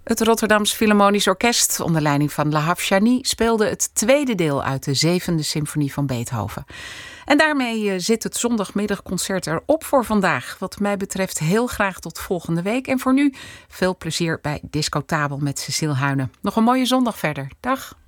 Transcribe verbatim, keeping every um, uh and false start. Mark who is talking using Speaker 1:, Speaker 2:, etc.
Speaker 1: Het Rotterdams Philharmonisch Orkest onder leiding van Lahav Shani speelde het tweede deel uit de zevende symfonie van Beethoven. En daarmee zit het zondagmiddagconcert erop voor vandaag. Wat mij betreft heel graag tot volgende week. En voor nu veel plezier bij Discotabel met Cecile Huyne. Nog een mooie zondag verder. Dag.